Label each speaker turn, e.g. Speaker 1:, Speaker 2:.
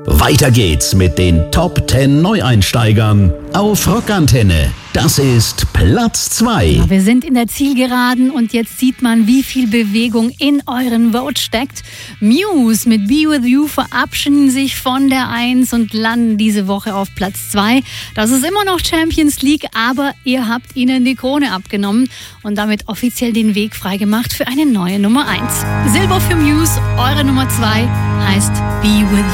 Speaker 1: Weiter geht's mit den Top 10 Neueinsteigern auf Rockantenne. Das ist Platz 2.
Speaker 2: Ja, wir sind in der Zielgeraden und jetzt sieht man, wie viel Bewegung in euren Votes steckt. Muse mit Be With You verabschieden sich von der 1 und landen diese Woche auf Platz 2. Das ist immer noch Champions League, aber ihr habt ihnen die Krone abgenommen und damit offiziell den Weg freigemacht für eine neue Nummer 1. Silber für Muse, eure Nummer 2 heißt Be With